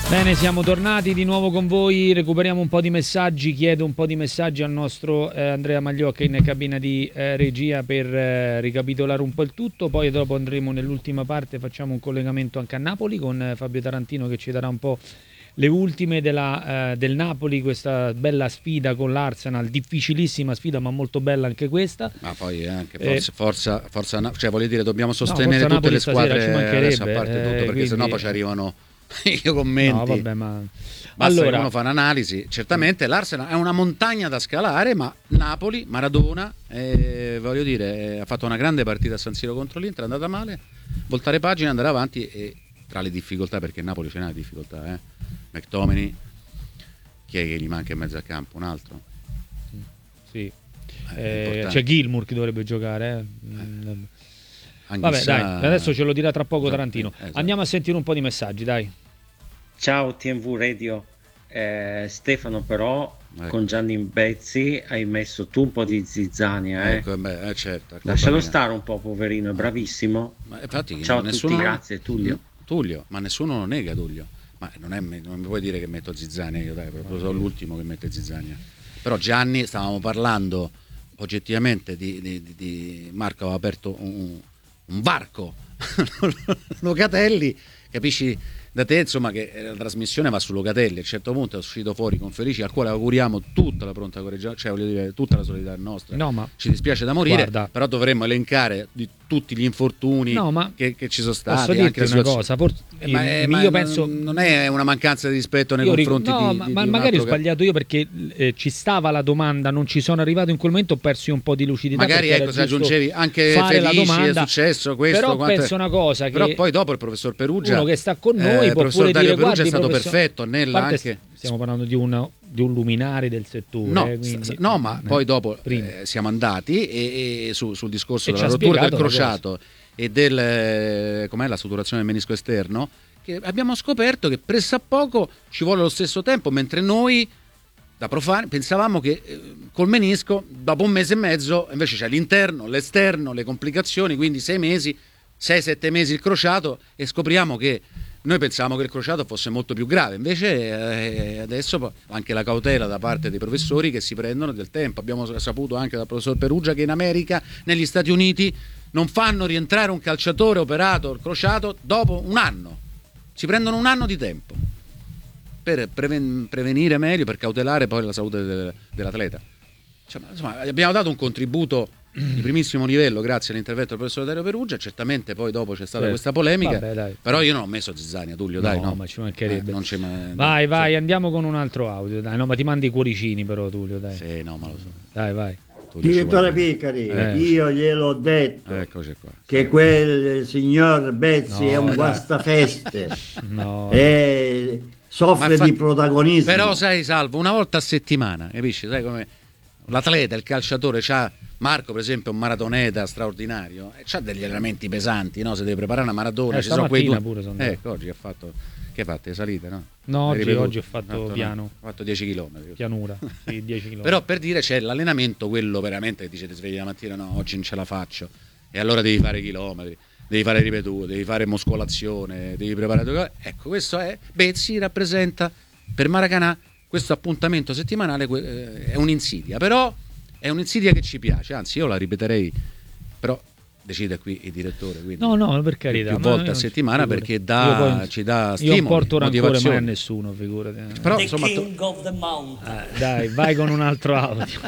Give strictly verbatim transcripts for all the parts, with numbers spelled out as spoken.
Bene, siamo tornati di nuovo con voi, recuperiamo un po' di messaggi, chiedo un po' di messaggi al nostro eh, Andrea Magliocca in cabina di eh, regia per eh, ricapitolare un po' il tutto, poi dopo andremo nell'ultima parte, facciamo un collegamento anche a Napoli con eh, Fabio Tarantino che ci darà un po' le ultime della, eh, del Napoli, questa bella sfida con l'Arsenal, difficilissima sfida ma molto bella anche questa. Ma poi anche forza, eh, forza, forza, cioè voglio dire dobbiamo sostenere no, tutte Napoli le squadre adesso, a parte eh, tutto, perché quindi... sennò poi ci arrivano i commenti. No, vabbè, ma basta allora... che uno fa un'analisi. Certamente l'Arsenal è una montagna da scalare, ma Napoli, Maradona, eh, voglio dire, ha fatto una grande partita a San Siro contro l'Inter, è andata male, voltare pagina, andare avanti e tra le difficoltà, perché Napoli c'è una difficoltà, eh. McTominay, chi è che gli manca in mezzo al campo? Un altro? Sì. Eh, c'è Gilmour che dovrebbe giocare, eh. eh. Vabbè, dai, adesso ce lo dirà tra poco Tarantino. Esatto. Andiamo a sentire un po' di messaggi, dai. Ciao T M V Radio, eh, Stefano, però ecco. Con Gianni Bezzi hai messo tu un po' di zizzania, eh? Ecco, beh, eh, certo, lascialo stare un po', poverino, è bravissimo. Ma infatti, ciao a nessuno... tutti, grazie Tullio. Tullio, ma nessuno lo nega Tullio. Ma non, è, non mi puoi dire che metto zizzania io, dai, proprio sono l'ultimo che mette zizzania. Però Gianni, stavamo parlando oggettivamente di, di, di, di Marco aveva aperto un un varco Locatelli, capisci da te insomma che la trasmissione va su Locatelli, a un certo punto è uscito fuori con Felici al quale auguriamo tutta la pronta correggiazione, cioè voglio dire tutta la solidarietà nostra, no, ma ci dispiace da morire, guarda, però dovremmo elencare di tutti gli infortuni no, ma che, che ci sono stati. Posso dirti una cosa, forse, eh, ma è, io, ma io penso non è una mancanza di rispetto nei confronti no, di, ma, di, ma di magari ho altro... sbagliato io perché eh, ci stava la domanda, non ci sono arrivato in quel momento, ho perso un po' di lucidità, magari ecco se aggiungevi anche Felici è successo questo, però quanto... penso una cosa che però poi dopo il professor Perugia, uno che sta con noi eh, può pure dire Perugia è stato professor... perfetto nella anche... stiamo parlando di una di un luminare del settore, no, eh, quindi... no ma eh, poi dopo eh, siamo andati e, e su, sul discorso e della rottura del crociato e del eh, com'è la suturazione del menisco esterno, che abbiamo scoperto che pressappoco ci vuole lo stesso tempo, mentre noi da profani pensavamo che eh, col menisco dopo un mese e mezzo invece c'è l'interno, l'esterno, le complicazioni, quindi sei mesi, sei sette mesi il crociato, e scopriamo che noi pensavamo che il crociato fosse molto più grave, invece eh, adesso anche la cautela da parte dei professori che si prendono del tempo. Abbiamo saputo anche dal professor Perugia che in America, negli Stati Uniti, non fanno rientrare un calciatore operato il crociato dopo un anno, si prendono un anno di tempo per preven- prevenire meglio, per cautelare poi la salute de- dell'atleta. Cioè, insomma, abbiamo dato un contributo di primissimo livello grazie all'intervento del professor Dario Perugia. Certamente poi dopo c'è stata eh, questa polemica. Vabbè, però io non ho messo zizzania, Tullio, no, dai, no, ma ci mancherebbe. Eh, non ci ma... vai no, vai sì. Andiamo con un altro audio, dai. No, ma ti mandi i cuoricini però, Tullio, dai. Sì, no, ma lo so. Dai, vai. Direttore Piccari, eh. io gliel'ho detto Eccoci qua. che quel signor Bezzi no, è un dai. guastafeste no. e soffre fa... di protagonismo. Però sai, Salvo, una volta a settimana, capisci? Sai come l'atleta, il calciatore c'ha, Marco per esempio è un maratoneta straordinario, e c'ha degli allenamenti pesanti, no? Se deve preparare una maratona, eh, ci sono quei due pure sono ecco, oggi ha fatto che fatte salite, no? No, oggi, oggi ho fatto no, piano. Ho fatto dieci chilometri. Pianura, sì, dieci chilometri. Però per dire c'è l'allenamento, quello veramente che dice ti svegli la mattina, no, oggi non ce la faccio. E allora devi fare chilometri, devi fare ripetute, devi fare muscolazione, devi preparare. Ecco, questo è Bezzi rappresenta per Maracanã questo appuntamento settimanale, eh, è un'insidia, però è un'insidia che ci piace, anzi io la ripeterei, però decide qui il direttore, quindi no no per carità più volte a settimana perché dà, poi, ci dà stimoli, io non porto rancore mai a nessuno, figurati. Però the insomma king of the mountain. Eh, dai, vai con un altro audio.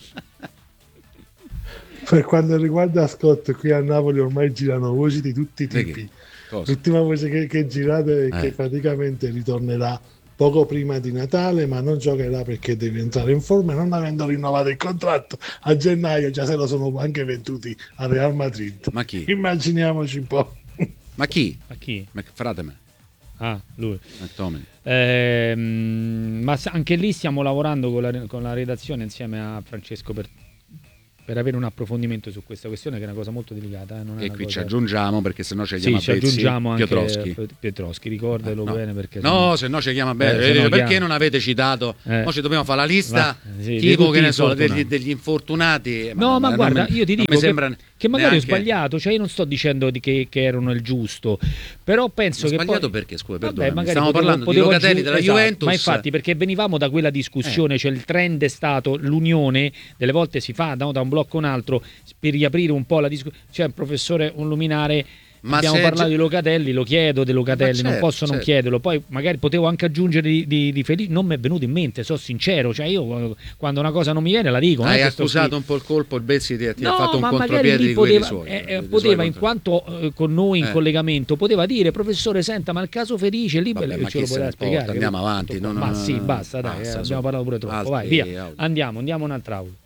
Per quanto riguarda Scott, qui a Napoli ormai girano voci di tutti i tipi. L'ultima voce che, che girate è eh. che praticamente ritornerà poco prima di Natale, ma non giocherà perché deve entrare in forma, e non avendo rinnovato il contratto a gennaio già se lo sono anche venduti al Real Madrid. Ma chi? Immaginiamoci un po'. Ma chi? Ma chi? Frateme. Ah, lui. Eh, ma anche lì stiamo lavorando con la, con la redazione insieme a Francesco per, per avere un approfondimento su questa questione, che è una cosa molto delicata. Eh? Non è e una qui cosa... ci aggiungiamo, perché sennò ci sì, chiama ci aggiungiamo anche Piotrowski. Piotrowski, ricordalo no. bene, perché no, se no ci chiama bene. Eh, perché chiama... non avete citato? Eh. Noi ci dobbiamo fare la lista, Va, sì, tipo che ne so, degli, degli infortunati. No, ma, ma guarda, mi, io ti dico che, sembra che magari neanche... ho sbagliato, cioè io non sto dicendo di che, che erano il giusto, però penso ho che sbagliato poi... perché, scusa, Vabbè, perdonami, stiamo potevo, parlando potevo di Locatelli aggiung... della esatto, Juventus. Ma infatti, perché venivamo da quella discussione, eh. cioè il trend è stato l'unione, delle volte si fa no, da un blocco a un altro per riaprire un po' la discussione. C'è un professore, un luminare... Ma abbiamo parlato gi- di Locatelli, lo chiedo di Locatelli, certo, non posso non certo. chiederlo. Poi magari potevo anche aggiungere di, di, di Felice, non mi è venuto in mente, sono sincero, cioè io quando una cosa non mi viene la dico. Hai accusato qui... un po' il colpo, il Bezzi ti, ti no, ha fatto un contropiede di poteva, quelli suoi. Eh, eh, poteva, in quanto eh, con noi in eh. collegamento, poteva dire, professore, senta, ma il caso Felice lì Vabbè, ce lo poteva spiegare. Andiamo avanti. Non, non, ma sì, basta, dai, basta, eh, abbiamo parlato pure troppo. altri, Vai, via, altri. andiamo, andiamo un'altra audio.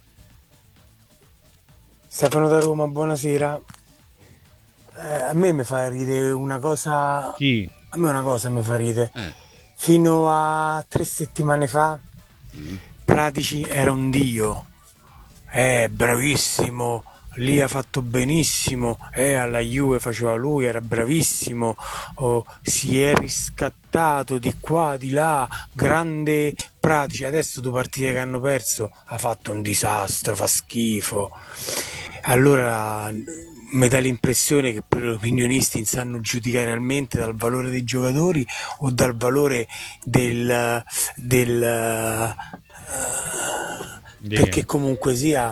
Stefano da Roma, buonasera. Eh, a me mi fa ridere una cosa. Chi? A me una cosa mi fa ridere. Eh. Fino a tre settimane fa, mm. Pratici era un dio. Eh, bravissimo. Lì ha fatto benissimo. Eh, alla Juve faceva lui, era bravissimo. Oh, si è riscattato di qua, di là. Grande Pratici. Adesso due partite che hanno perso ha fatto un disastro, fa schifo. Allora mi dà l'impressione che per gli opinionisti sanno giudicare realmente dal valore dei giocatori o dal valore del, del uh, perché comunque sia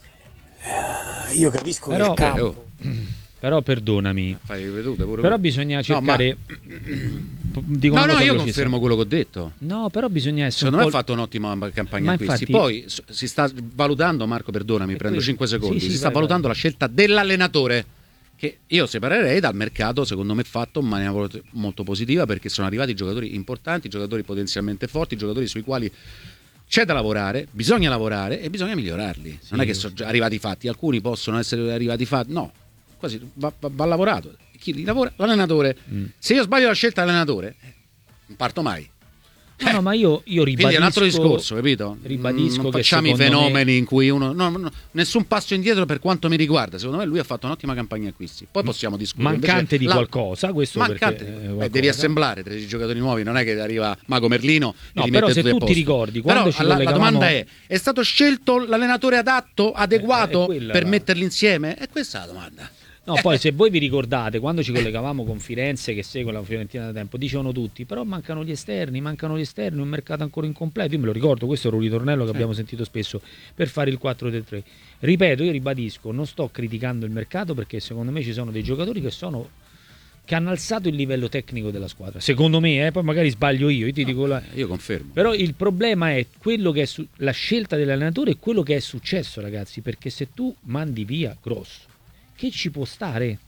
uh, io capisco però, che il campo però perdonami Fai vedute, pure però bisogna cercare no, ma... no, no io confermo quello che ho detto. No, però bisogna essere secondo un me po'... ha fatto un'ottima campagna ma acquisti infatti... poi si sta valutando, Marco perdonami, prendo quello... cinque secondi, sì, si sì, sta vai, valutando vai. la scelta dell'allenatore, che io separerei dal mercato, secondo me fatto in maniera molto positiva, perché sono arrivati giocatori importanti, giocatori potenzialmente forti, giocatori sui quali c'è da lavorare, bisogna lavorare e bisogna migliorarli. Sì, non è che sono già arrivati fatti, alcuni possono essere arrivati fatti, no, quasi va, va, va lavorato. Chi li lavora? L'allenatore. Mm. Se io sbaglio la scelta dell'allenatore, non parto mai. No, no, ma io, io ribadisco. Quindi è un altro discorso, capito? Ribadisco non che facciamo i fenomeni me... in cui uno. No, no, nessun passo indietro per quanto mi riguarda. Secondo me lui ha fatto un'ottima campagna acquisti. Poi possiamo discutere. Mancante invece, di la... qualcosa, questo mancante perché, di... eh, Beh, qualcosa. devi assemblare tredici giocatori nuovi, non è che arriva Mago Merlino. No, e però li se tu ti ricordi, quando però, ci la, collegavamo... la domanda è: è stato scelto l'allenatore adatto, adeguato eh, per la... metterli insieme? È questa la domanda. No, poi se voi vi ricordate, quando ci collegavamo con Firenze, che segue la Fiorentina da tempo, dicevano tutti, però mancano gli esterni, mancano gli esterni, un mercato ancora incompleto. Io me lo ricordo, questo era un ritornello che abbiamo sentito spesso per fare il quattro tre tre. Ripeto, io ribadisco, non sto criticando il mercato, perché secondo me ci sono dei giocatori che sono che hanno alzato il livello tecnico della squadra. Secondo me, eh, poi magari sbaglio io, io ti no, dico la... io confermo. Però il problema è quello che è su... la scelta dell'allenatore e quello che è successo, ragazzi, perché se tu mandi via Grosso, che ci può stare?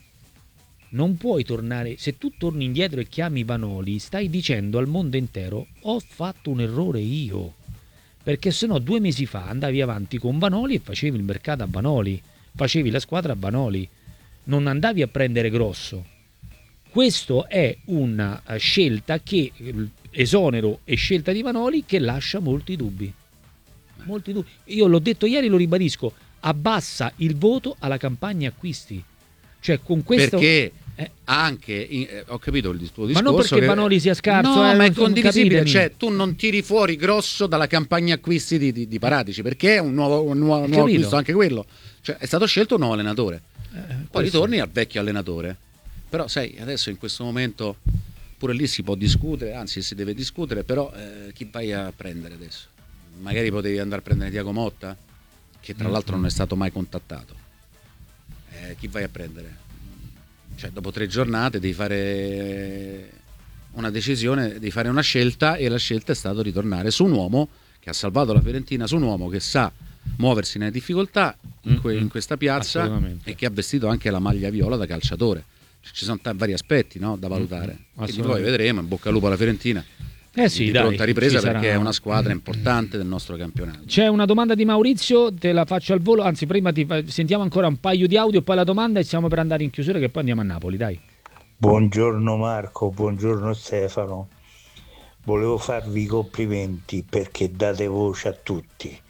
Non puoi tornare, se tu torni indietro e chiami Vanoli, stai dicendo al mondo intero ho fatto un errore io, perché se no due mesi fa andavi avanti con Vanoli e facevi il mercato a Vanoli, facevi la squadra a Vanoli, non andavi a prendere Grosso. Questo è una scelta che, esonero e scelta di Vanoli, che lascia molti dubbi. Molti dubbi. Io l'ho detto ieri, lo ribadisco, abbassa il voto alla campagna acquisti. Cioè con questo... Perché... Eh, anche in, eh, ho capito il tuo discorso, ma non perché che... Vanoli sia scarso, no, eh, ma è non condivisibile, capitemi. cioè tu non tiri fuori Grosso dalla campagna acquisti di, di, di Paratici, perché è un nuovo, un nuovo, nuovo acquisto anche quello, cioè è stato scelto un nuovo allenatore, eh, poi questo... ritorni al vecchio allenatore, però sai adesso in questo momento pure lì si può discutere, anzi si deve discutere, però eh, chi vai a prendere adesso? Magari potevi andare a prendere Tiago Motta, che tra mm-hmm. l'altro non è stato mai contattato, eh, chi vai a prendere? Cioè dopo tre giornate devi fare una decisione, devi fare una scelta, e la scelta è stata ritornare su un uomo che ha salvato la Fiorentina, su un uomo che sa muoversi nelle difficoltà in, que- in questa piazza e che ha vestito anche la maglia viola da calciatore. Ci sono t- vari aspetti, no, da valutare, quindi poi vedremo, in bocca al lupo alla Fiorentina. Eh sì, di dai, pronta ripresa, perché sarà... è una squadra importante del nostro campionato. C'è una domanda di Maurizio, te la faccio al volo, anzi prima ti fa... sentiamo ancora un paio di audio, poi la domanda e siamo per andare in chiusura, che poi andiamo a Napoli, dai. Buongiorno Marco, buongiorno Stefano, volevo farvi i complimenti perché date voce a tutti,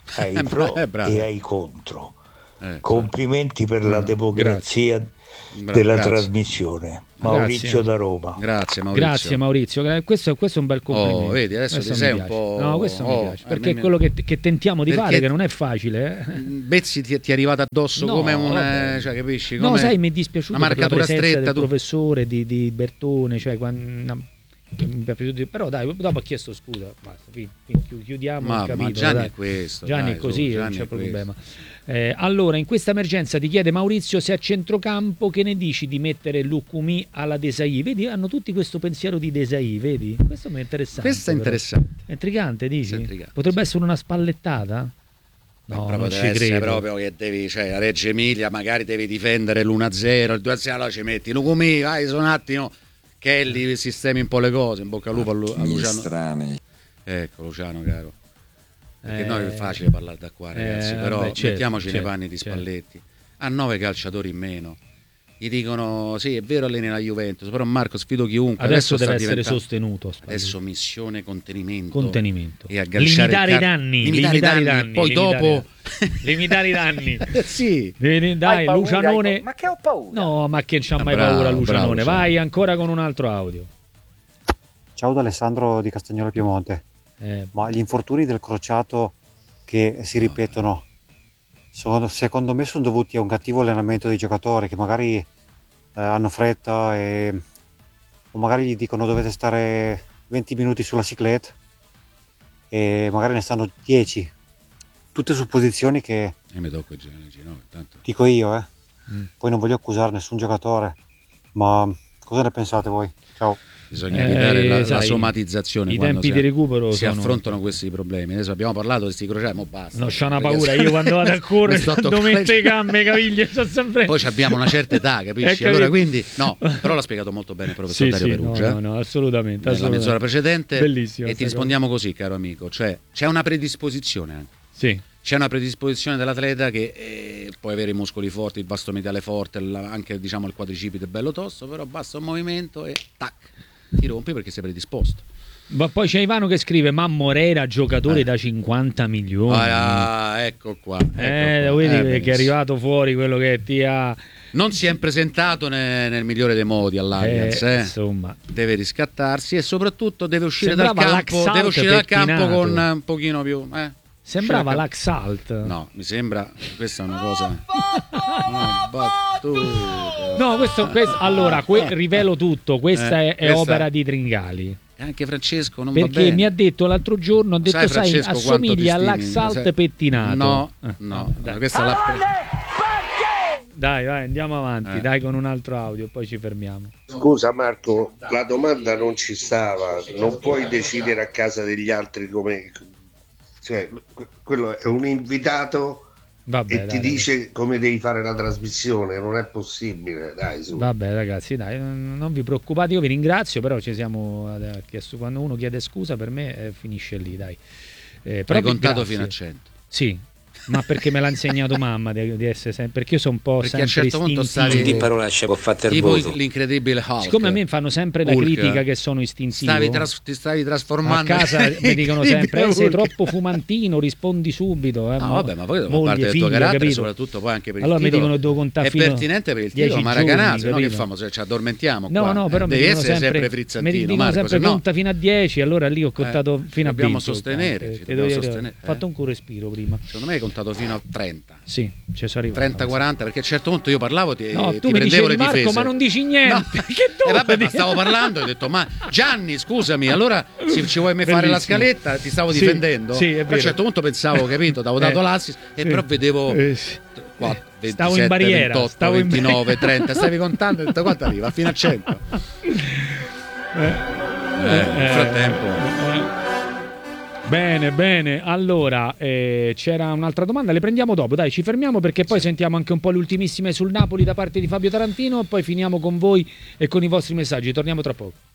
hai i pro Eh, bravo. e hai i contro. Eh, Complimenti per la Mm, democrazia Bra- della grazie. trasmissione. Maurizio Grazie. da Roma. Grazie Maurizio. Grazie Maurizio, Eh, questo, questo è un bel complimento. Oh, vedi, adesso Questo ti mi sei un piace. po'- No, questo oh, mi piace, eh, perché mi- è quello che, che tentiamo di Perché- fare, che non è facile. Eh. Bezzi ti, ti è arrivato addosso No, come un vabbè. eh, cioè, capisci? No, Come sai, mi è dispiaciuto una per la marcatura presenza stretta del tu. professore di, di Bertone, cioè quando, che mi è piaciuto di- però dai, dopo ha chiesto scusa, basta, fin- fin- chi- chiudiamo Ma- il ma capitolo. Gianni dai. è questo, Gianni dai, è così, su, non Gianni c'è è problema. Eh, allora, in questa emergenza ti chiede Maurizio se a centrocampo che ne dici di mettere Lucumi alla Desailly? Vedi, hanno tutti questo pensiero di Desailly, vedi? Questo mi è interessante. Questo è però. interessante. È intrigante, dici? Questo è intrigante. Potrebbe essere una spallettata? Ma No, proprio non deve ci essere credo. proprio che devi, cioè a Reggio Emilia magari devi difendere l'uno a zero, il due a zero, allora ci metti Lucumi, vai su un attimo, Kelly, sistemi un po' le cose, in bocca al lupo a, Lu- a Luciano. strani. Ecco Luciano caro. Perché Eh, noi è facile parlare da qua ragazzi, eh, però vabbè, certo, mettiamoci certo, nei panni di certo. Spalletti. Ha nove calciatori in meno. Gli dicono sì è vero alleni la Juventus, però Marco sfido chiunque. Adesso, deve sta essere diventando- sostenuto. Spalletti. Adesso missione contenimento. Contenimento. E agganciare Limitare il i car- danni. limitare i danni, poi limitare- dopo limitare i danni. sì. Vedi, dai, paura, Lucianone. hai pa- ma che ho paura? No, ma che c'ha Ah, mai bravo, paura bravo, Lucianone? Luciano. Vai ancora con un altro audio. Ciao da Alessandro di Castagnola Piemonte. Eh, Ma gli infortuni del crociato che si ripetono, sono- secondo me sono dovuti a un cattivo allenamento dei giocatori che magari eh, hanno fretta e, o magari gli dicono dovete stare venti minuti sulla ciclette e magari ne stanno dieci. Tutte supposizioni che E mi tocco il ginocchio, tanto. dico io, eh. Mm. Poi non voglio accusare nessun giocatore, ma cosa ne pensate voi? Ciao. Bisogna Eh, evitare la, la sai, somatizzazione i quando tempi si, di recupero si sono- affrontano questi problemi. Adesso abbiamo parlato di questi crociati, ma basta. No, c'ho una Perché paura. se- Io quando vado a correre, mi sto quando toccando- metto le gambe, caviglie, sto sempre. Poi abbiamo una certa età, Eh, capisci? capito. Allora quindi no, però l'ha spiegato molto bene il professor Sì, Dario sì, Perugia. no, no, no, assolutamente. Nella assolutamente. mezz'ora precedente. Bellissimo E ti sta rispondiamo così, caro amico, cioè c'è una predisposizione anche. Sì. C'è una predisposizione dell'atleta che eh, può avere i muscoli forti, il vasto mediale forte, la- anche diciamo il quadricipite bello tosto, però basta un movimento e tac, ti rompi perché sei predisposto. Ma poi c'è Ivano che scrive: ma Morera giocatore Eh. da cinquanta milioni. Ah, ecco qua. Ecco eh, qua. lo vedi Eh, che è benissimo. arrivato fuori quello che ti ha. Non si è presentato ne- nel migliore dei modi all'Allianz, Eh, eh. insomma. Deve riscattarsi e soprattutto deve uscire dal Sembrava campo, Laxalt deve uscire dal campo pettinato. con un pochino più. Eh. Sembrava Uscire l'Axalt. dal campo. No, mi sembra. Questa è una cosa. Una battuta. No, questo, questo- allora, que- rivelo tutto. Questa Eh, è, è questa- opera di Tringali. E anche Francesco non va Perché bene. mi ha detto l'altro giorno: ha detto, Sai, sai, Francesco, quanto assomiglia ti stimi? all'Axalt Sai- pettinato. No, Eh, no, dai. questa è la. Dai, vai, andiamo avanti. Eh. Dai con un altro audio, poi ci fermiamo. Scusa Marco, la domanda non ci stava, non puoi decidere a casa degli altri come... Cioè, quello è un invitato Vabbè, e dai, ti dai. dice come devi fare la trasmissione, non è possibile, dai su. Vabbè ragazzi, dai, non non vi preoccupate, io vi ringrazio, però ci siamo eh, chiesto, quando uno chiede scusa per me eh, finisce lì, dai. Eh, però Hai vi- contato grazie. fino a cento. Sì, ma perché me l'ha insegnato mamma di, di essere sempre, perché io sono un po' Perché a un sempre certo punto istintivo. stavi- Di parolacce può fare il Tipo voto. l'incredibile Hulk. Siccome a me fanno sempre la Hulk. critica che sono istintivo, Stavi tras- ti stavi a trasformando casa mi dicono sempre eh, sei Hulk. troppo fumantino, rispondi subito. Eh, No, mo- vabbè, ma poi fa moglie, parte del tuo figlio, carattere, capito? soprattutto poi anche per Allora il mi titolo. dicono devo contare È fino pertinente per il dieci titolo, giorni, Maracanã, no che capito? famo, cioè, ci addormentiamo No, qua. no, però eh. mi Devi dicono essere sempre, sempre, frizzantino, mi dicono Marco, sempre se no- conta fino a dieci, allora lì ho contato Eh, fino a dobbiamo venti. sostenere, eh, ci ti dobbiamo devo dire, sostenere, ho fatto eh. un culo respiro prima. Secondo me hai contato fino a trenta. Sì, ci sono arrivato. trenta quaranta, perché a un certo punto io parlavo ti, No, ti tu mi prendevo dicevi le Marco, difese. ma non dici niente. No. Che tu E vabbè, di- ma stavo parlando e ho detto ma Gianni scusami, allora se ci vuoi mai fare la Bellissimo. scaletta ti stavo Sì, difendendo. sì, è Però a un vero. certo punto pensavo, capito, ti avevo dato Eh, l'assist e sì. però vedevo Eh, sì. quattro, ventisette, Stavo in barriera, ventotto, stavo in ventinove, barriera. trenta, stavi contando e ho detto quanto arriva? Fino a cento. Eh, Eh, nel frattempo eh. Bene, bene. Allora, eh, c'era un'altra domanda, le prendiamo dopo. Dai, ci fermiamo perché poi sentiamo anche un po' le ultimissime sul Napoli da parte di Fabio Tarantino e poi finiamo con voi e con i vostri messaggi. Torniamo tra poco.